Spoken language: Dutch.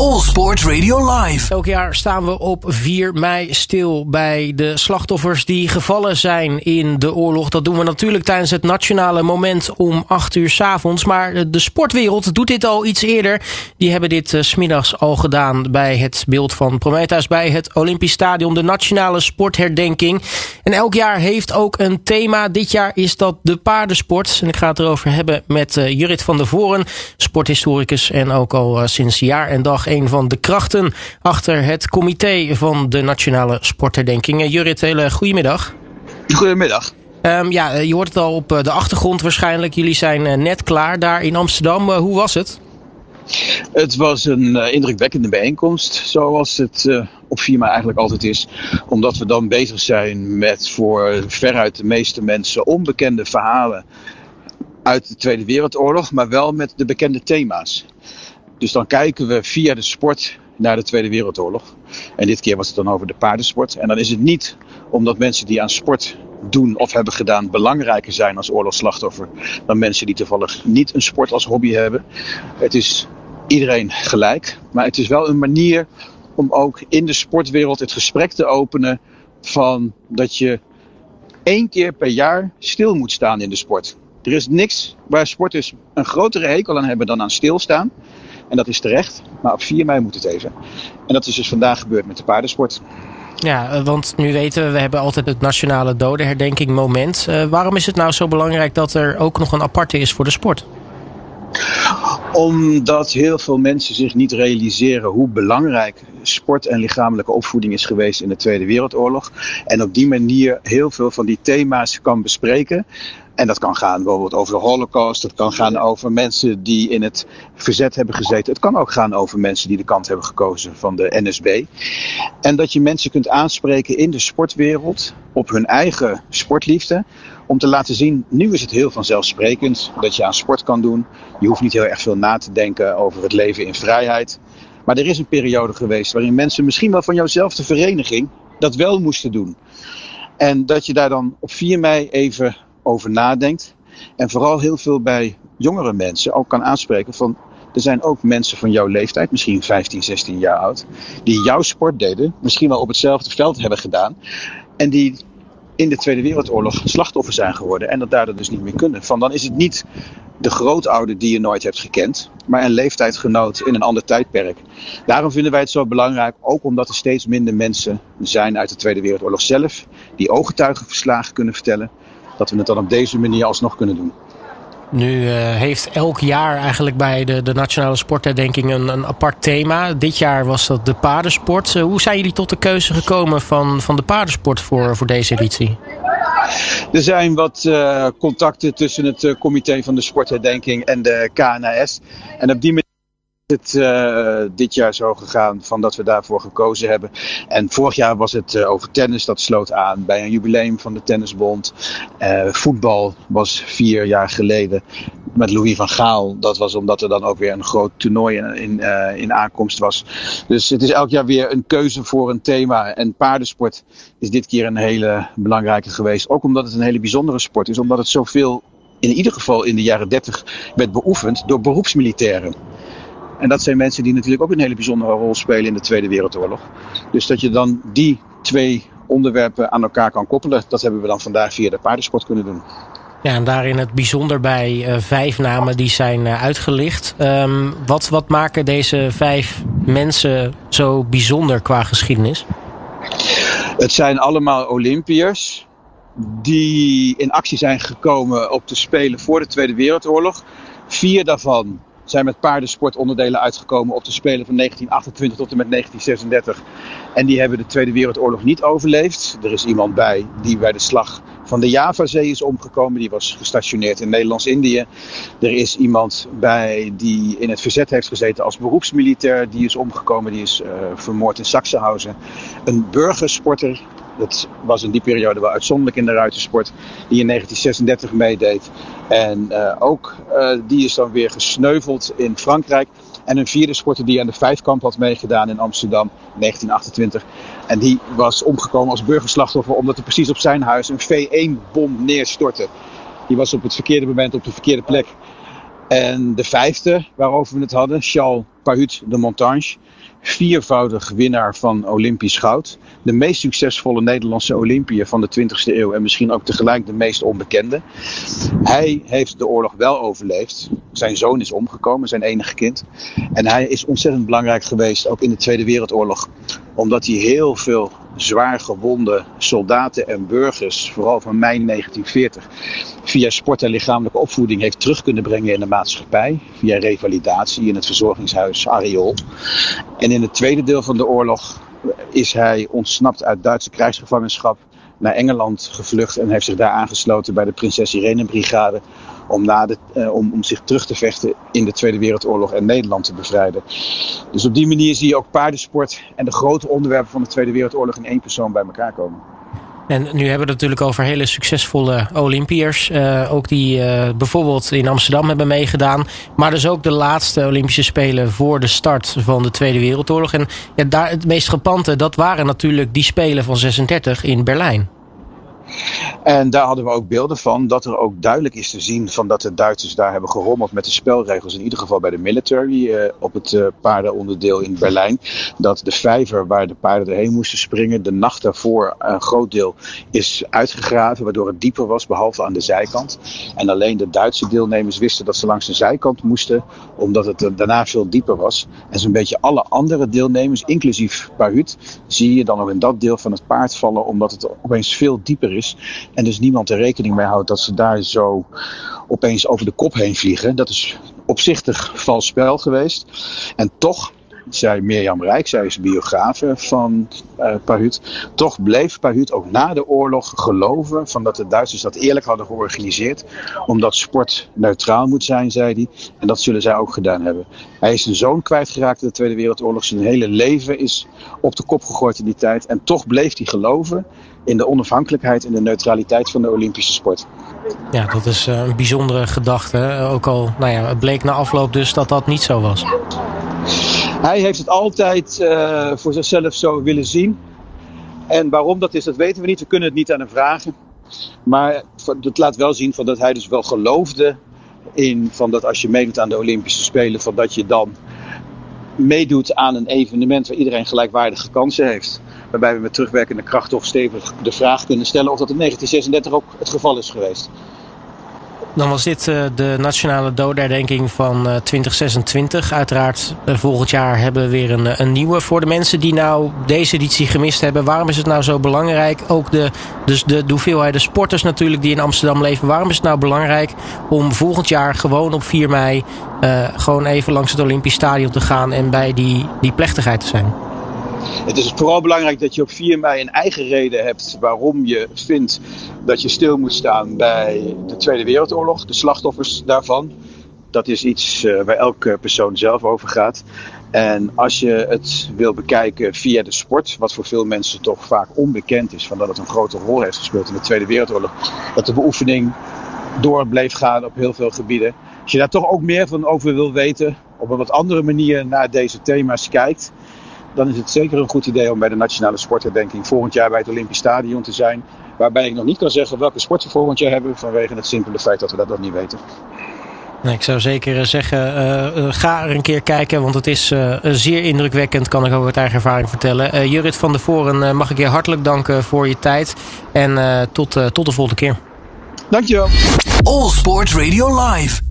All Sport Radio Live. Elk jaar staan we op 4 mei stil bij de slachtoffers die gevallen zijn in de oorlog. Dat doen we natuurlijk tijdens het nationale moment om 8 uur 's avonds. Maar de sportwereld doet dit al iets eerder. Die hebben dit 's middags al gedaan bij het beeld van Prometheus bij het Olympisch Stadion. De nationale sportherdenking. En elk jaar heeft ook een thema. Dit jaar is dat de paardensport. En ik ga het erover hebben met Jurrit van der Voren, sporthistoricus en ook al sinds jaar en dag een van de krachten achter het comité van de nationale sportherdenking. Jurrit, hele goedemiddag. Goedemiddag. Je hoort het al op de achtergrond waarschijnlijk. Jullie zijn net klaar daar in Amsterdam. Hoe was het? Het was een indrukwekkende bijeenkomst, zoals het op 4 mei eigenlijk altijd is. Omdat we dan bezig zijn met voor veruit de meeste mensen onbekende verhalen uit de Tweede Wereldoorlog, maar wel met de bekende thema's. Dus dan kijken we via de sport naar de Tweede Wereldoorlog. En dit keer was het dan over de paardensport. En dan is het niet omdat mensen die aan sport doen of hebben gedaan belangrijker zijn als oorlogsslachtoffer dan mensen die toevallig niet een sport als hobby hebben. Het is iedereen gelijk. Maar het is wel een manier om ook in de sportwereld het gesprek te openen van dat je 1 keer per jaar stil moet staan in de sport. Er is niks waar sporters een grotere hekel aan hebben dan aan stilstaan. En dat is terecht, maar op 4 mei moet het even. En dat is dus vandaag gebeurd met de paardensport. Ja, want nu weten we hebben altijd het nationale dodenherdenking moment. Waarom is het nou zo belangrijk dat er ook nog een aparte is voor de sport? Omdat heel veel mensen zich niet realiseren hoe belangrijk sport en lichamelijke opvoeding is geweest in de Tweede Wereldoorlog. En op die manier heel veel van die thema's kan bespreken. En dat kan gaan bijvoorbeeld over de Holocaust. Het kan gaan over mensen die in het verzet hebben gezeten. Het kan ook gaan over mensen die de kant hebben gekozen van de NSB. En dat je mensen kunt aanspreken in de sportwereld op hun eigen sportliefde. Om te laten zien, nu is het heel vanzelfsprekend dat je aan sport kan doen. Je hoeft niet heel erg veel na te denken over het leven in vrijheid. Maar er is een periode geweest waarin mensen misschien wel van jouwzelfde vereniging dat wel moesten doen. En dat je daar dan op 4 mei even over nadenkt. En vooral heel veel bij jongere mensen ook kan aanspreken van, er zijn ook mensen van jouw leeftijd, misschien 15, 16 jaar oud, die jouw sport deden, misschien wel op hetzelfde veld hebben gedaan. En die in de Tweede Wereldoorlog slachtoffer zijn geworden en dat daardoor dus niet meer kunnen. Van dan is het niet de grootouder die je nooit hebt gekend, maar een leeftijdsgenoot in een ander tijdperk. Daarom vinden wij het zo belangrijk, ook omdat er steeds minder mensen zijn uit de Tweede Wereldoorlog zelf, die ooggetuigenverslagen kunnen vertellen, dat we het dan op deze manier alsnog kunnen doen. Nu heeft elk jaar eigenlijk bij de nationale sportherdenking een apart thema. Dit jaar was dat de paardensport. Hoe zijn jullie tot de keuze gekomen van de paardensport voor deze editie? Er zijn wat contacten tussen het comité van de sportherdenking en de KNAS. En op die manier is het dit jaar zo gegaan van dat we daarvoor gekozen hebben. En vorig jaar was het over tennis, dat sloot aan bij een jubileum van de Tennisbond. Voetbal was 4 jaar geleden met Louis van Gaal. Dat was omdat er dan ook weer een groot toernooi in aankomst was. Dus het is elk jaar weer een keuze voor een thema. En paardensport is dit keer een hele belangrijke geweest. Ook omdat het een hele bijzondere sport is. Omdat het zoveel, in ieder geval in de jaren 30, werd beoefend door beroepsmilitairen. En dat zijn mensen die natuurlijk ook een hele bijzondere rol spelen in de Tweede Wereldoorlog. Dus dat je dan die 2 onderwerpen aan elkaar kan koppelen, dat hebben we dan vandaag via de paardensport kunnen doen. Ja, en daarin het bijzonder bij 5 namen die zijn uitgelicht. Wat maken deze 5 mensen zo bijzonder qua geschiedenis? Het zijn allemaal Olympiërs die in actie zijn gekomen op de Spelen voor de Tweede Wereldoorlog. 4 daarvan zijn met paardensportonderdelen uitgekomen op de Spelen van 1928 tot en met 1936. En die hebben de Tweede Wereldoorlog niet overleefd. Er is iemand bij die bij de slag van de Javazee is omgekomen. Die was gestationeerd in Nederlands-Indië. Er is iemand bij die in het verzet heeft gezeten als beroepsmilitair. Die is omgekomen, die is vermoord in Sachsenhausen. Een burgersporter. Dat was in die periode wel uitzonderlijk in de ruitersport. Die in 1936 meedeed. En die is dan weer gesneuveld in Frankrijk. En een 4e sporter die aan de Vijfkamp had meegedaan in Amsterdam in 1928. En die was omgekomen als burgerslachtoffer omdat er precies op zijn huis een V1-bom neerstortte. Die was op het verkeerde moment op de verkeerde plek. En de vijfde waarover we het hadden, Charles Pahut de Montange. 4-voudig winnaar van Olympisch goud. De meest succesvolle Nederlandse Olympiër van de 20e eeuw. En misschien ook tegelijk de meest onbekende. Hij heeft de oorlog wel overleefd. Zijn zoon is omgekomen, zijn enige kind. En hij is ontzettend belangrijk geweest, ook in de Tweede Wereldoorlog. Omdat hij heel veel zwaar gewonde soldaten en burgers, vooral van mei 1940, via sport en lichamelijke opvoeding heeft terug kunnen brengen in de maatschappij. Via revalidatie in het verzorgingshuis Areol. En in het tweede deel van de oorlog is hij ontsnapt uit Duitse krijgsgevangenschap naar Engeland gevlucht en heeft zich daar aangesloten bij de Prinses Irene Brigade om zich terug te vechten in de Tweede Wereldoorlog en Nederland te bevrijden. Dus op die manier zie je ook paardensport en de grote onderwerpen van de Tweede Wereldoorlog in één persoon bij elkaar komen. En nu hebben we het natuurlijk over hele succesvolle Olympiërs. Ook die bijvoorbeeld in Amsterdam hebben meegedaan. Maar dus ook de laatste Olympische Spelen voor de start van de Tweede Wereldoorlog. En ja, daar het meest frappante, dat waren natuurlijk die Spelen van 36 in Berlijn. En daar hadden we ook beelden van, dat er ook duidelijk is te zien van dat de Duitsers daar hebben gerommeld met de spelregels. In ieder geval bij de military op het paardenonderdeel in Berlijn. Dat de vijver waar de paarden erheen moesten springen, de nacht daarvoor een groot deel is uitgegraven. Waardoor het dieper was, behalve aan de zijkant. En alleen de Duitse deelnemers wisten dat ze langs de zijkant moesten, omdat het daarna veel dieper was. En zo'n beetje alle andere deelnemers, inclusief Pahut, zie je dan ook in dat deel van het paard vallen, omdat het opeens veel dieper is. En dus niemand er rekening mee houdt dat ze daar zo opeens over de kop heen vliegen. Dat is opzichtig vals spel geweest. En toch, zei Mirjam Rijk, zij is biografe van Pahut. Toch bleef Pahut ook na de oorlog geloven van dat de Duitsers dat eerlijk hadden georganiseerd. Omdat sport neutraal moet zijn, zei hij. En dat zullen zij ook gedaan hebben. Hij is zijn zoon kwijtgeraakt in de Tweede Wereldoorlog. Zijn hele leven is op de kop gegooid in die tijd. En toch bleef hij geloven in de onafhankelijkheid en de neutraliteit van de Olympische sport. Ja, dat is een bijzondere gedachte. Ook al het bleek na afloop dus dat dat niet zo was. Hij heeft het altijd voor zichzelf zo willen zien. En waarom dat is, dat weten we niet. We kunnen het niet aan hem vragen. Maar het laat wel zien van dat hij dus wel geloofde in van dat als je meedoet aan de Olympische Spelen, van dat je dan meedoet aan een evenement waar iedereen gelijkwaardige kansen heeft. Waarbij we met terugwerkende kracht toch stevig de vraag kunnen stellen of dat in 1936 ook het geval is geweest. Dan was dit de nationale dodenherdenking van 2026. Uiteraard volgend jaar hebben we weer een nieuwe. Voor de mensen die nou deze editie gemist hebben, waarom is het nou zo belangrijk? Ook de hoeveelheid sporters natuurlijk die in Amsterdam leven. Waarom is het nou belangrijk om volgend jaar gewoon op 4 mei gewoon even langs het Olympisch Stadion te gaan en bij die plechtigheid te zijn? Het is vooral belangrijk dat je op 4 mei een eigen reden hebt waarom je vindt dat je stil moet staan bij de Tweede Wereldoorlog, de slachtoffers daarvan. Dat is iets waar elke persoon zelf over gaat. En als je het wil bekijken via de sport, wat voor veel mensen toch vaak onbekend is, van dat het een grote rol heeft gespeeld in de Tweede Wereldoorlog, dat de beoefening door bleef gaan op heel veel gebieden. Als je daar toch ook meer van over wil weten, op een wat andere manier naar deze thema's kijkt, dan is het zeker een goed idee om bij de Nationale Sportherdenking volgend jaar bij het Olympisch Stadion te zijn. Waarbij ik nog niet kan zeggen welke sport we volgend jaar hebben, vanwege het simpele feit dat we dat nog niet weten. Nee, ik zou zeker zeggen, ga er een keer kijken, want het is zeer indrukwekkend, kan ik ook uit eigen ervaring vertellen. Jurrit van der Voren, mag ik je hartelijk danken voor je tijd en tot de volgende keer. Dankjewel. All Sport Radio Live.